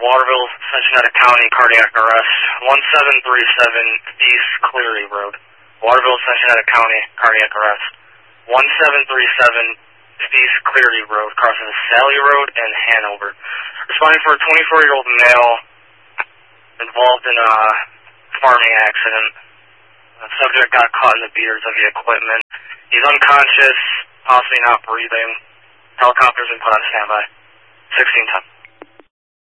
Waterville, Cincinnati County, cardiac arrest. 1737 East Cleary Road. Waterville, Cincinnati County, cardiac arrest. 1737 East Cleary Road, crossing Sally Road and Hanover. Responding for a 24-year-old male involved in a farming accident. The subject got caught in the beaters of the equipment. He's unconscious, possibly not breathing. Helicopter's been put on standby. 1610.